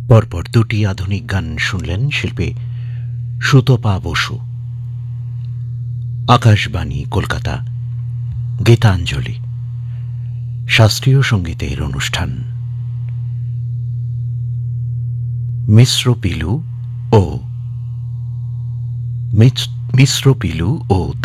পরপর দুটি আধুনিক গান শুনলেন শিল্পী সুতপা বসু। আকাশবাণী কলকাতা, গীতাঞ্জলি, শাস্ত্রীয় সঙ্গীতের অনুষ্ঠান। মিশ্র পিলু ও